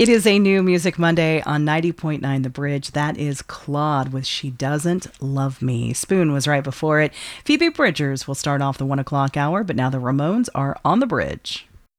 It is a new Music Monday on 90.9 The Bridge. That is Claude with She Doesn't Love Me. Spoon was right before it. Phoebe Bridgers will start off the 1 o'clock hour, but now the Ramones are on the bridge.